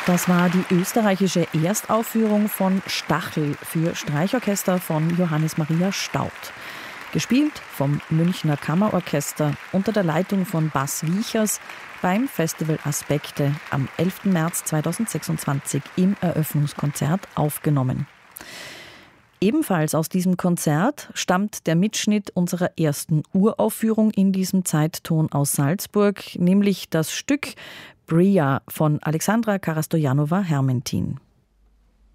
Das war die österreichische Erstaufführung von Stachel für Streichorchester von Johannes Maria Staudt. Gespielt vom Münchner Kammerorchester unter der Leitung von Bas Wiechers beim Festival Aspekte am 11. März 2026 im Eröffnungskonzert aufgenommen. Ebenfalls aus diesem Konzert stammt der Mitschnitt unserer ersten Uraufführung in diesem Zeitton aus Salzburg, nämlich das Stück Bria von Alexandra Karastojanova-Hermentin.